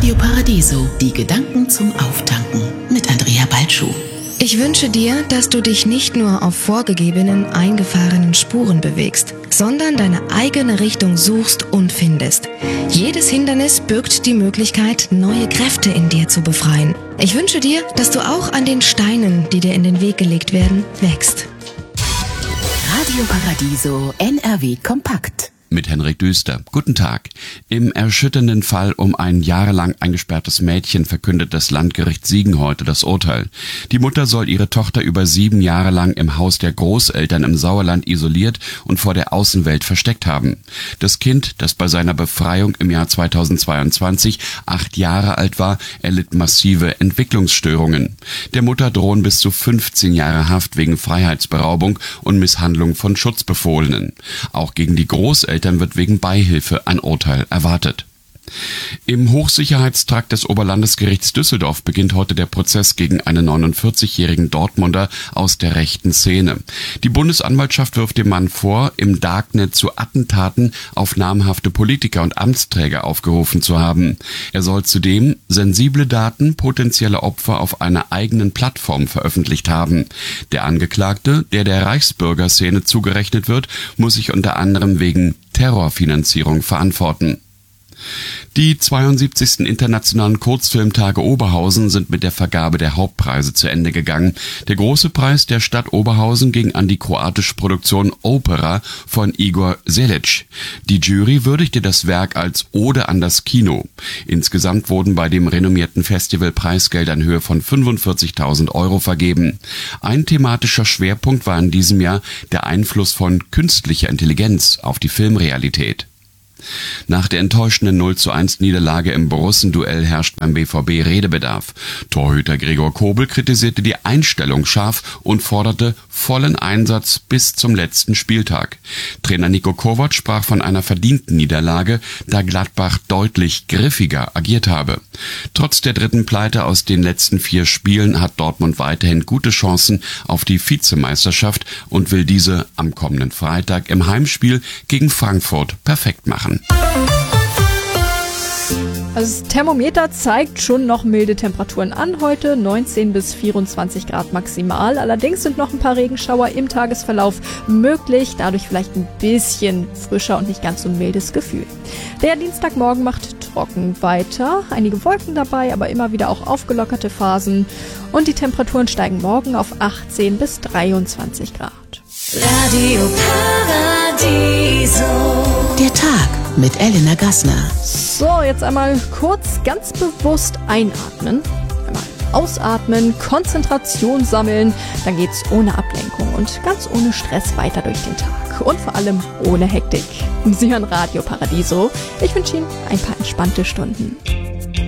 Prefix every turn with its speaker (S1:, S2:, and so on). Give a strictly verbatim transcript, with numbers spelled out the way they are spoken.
S1: Radio Paradiso, die Gedanken zum Auftanken mit Andrea Balschuh.
S2: Ich wünsche dir, dass du dich nicht nur auf vorgegebenen, eingefahrenen Spuren bewegst, sondern deine eigene Richtung suchst und findest. Jedes Hindernis birgt die Möglichkeit, neue Kräfte in dir zu befreien. Ich wünsche dir, dass du auch an den Steinen, die dir in den Weg gelegt werden, wächst.
S1: Radio Paradiso N R W Kompakt.
S3: Mit Henrik Düster. Guten Tag. Im erschütternden Fall um ein jahrelang eingesperrtes Mädchen verkündet das Landgericht Siegen heute das Urteil. Die Mutter soll ihre Tochter über sieben Jahre lang im Haus der Großeltern im Sauerland isoliert und vor der Außenwelt versteckt haben. Das Kind, das bei seiner Befreiung im Jahr zweitausendzweiundzwanzig acht Jahre alt war, erlitt massive Entwicklungsstörungen. Der Mutter drohen bis zu fünfzehn Jahre Haft wegen Freiheitsberaubung und Misshandlung von Schutzbefohlenen. Auch gegen die Großeltern wird wegen Beihilfe ein Urteil erwartet. Im Hochsicherheitstrakt des Oberlandesgerichts Düsseldorf beginnt heute der Prozess gegen einen neunundvierzigjährigen Dortmunder aus der rechten Szene. Die Bundesanwaltschaft wirft dem Mann vor, im Darknet zu Attentaten auf namhafte Politiker und Amtsträger aufgerufen zu haben. Er soll zudem sensible Daten potenzieller Opfer auf einer eigenen Plattform veröffentlicht haben. Der Angeklagte, der der Reichsbürgerszene zugerechnet wird, muss sich unter anderem wegen Terrorfinanzierung verantworten. Die zweiundsiebzigsten Internationalen Kurzfilmtage Oberhausen sind mit der Vergabe der Hauptpreise zu Ende gegangen. Der große Preis der Stadt Oberhausen ging an die kroatische Produktion Opera von Igor Selic. Die Jury würdigte das Werk als Ode an das Kino. Insgesamt wurden bei dem renommierten Festival Preisgelder in Höhe von fünfundvierzigtausend Euro vergeben. Ein thematischer Schwerpunkt war in diesem Jahr der Einfluss von künstlicher Intelligenz auf die Filmrealität. Nach der enttäuschenden null zu eins Niederlage im Borussen-Duell herrscht beim B V B Redebedarf. Torhüter Gregor Kobel kritisierte die Einstellung scharf und forderte vollen Einsatz bis zum letzten Spieltag. Trainer Niko Kovac sprach von einer verdienten Niederlage, da Gladbach deutlich griffiger agiert habe. Trotz der dritten Pleite aus den letzten vier Spielen hat Dortmund weiterhin gute Chancen auf die Vizemeisterschaft und will diese am kommenden Freitag im Heimspiel gegen Frankfurt perfekt machen.
S4: Also das Thermometer zeigt schon noch milde Temperaturen an heute, neunzehn bis vierundzwanzig Grad maximal. Allerdings sind noch ein paar Regenschauer im Tagesverlauf möglich, dadurch vielleicht ein bisschen frischer und nicht ganz so ein mildes Gefühl. Der Dienstagmorgen macht trocken weiter, einige Wolken dabei, aber immer wieder auch aufgelockerte Phasen. Und die Temperaturen steigen morgen auf achtzehn bis dreiundzwanzig Grad.
S1: Radio Paradiso. Der Tag mit Elena Gassner.
S4: So, jetzt einmal kurz ganz bewusst einatmen. Einmal ausatmen, Konzentration sammeln. Dann geht's ohne Ablenkung und ganz ohne Stress weiter durch den Tag. Und vor allem ohne Hektik. Sie hören Radio Paradiso. Ich wünsche Ihnen ein paar entspannte Stunden.